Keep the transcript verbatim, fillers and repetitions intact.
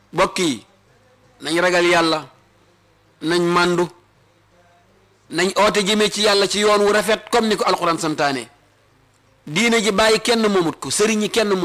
bokk yi nañ ragal yàlla nañ màndu nañ oote jëmee ci yàlla ci yoon wu rafet comme ni ko alxuraan santaane diine ji bàyyi kenn moomut ko sëriñ yi kenn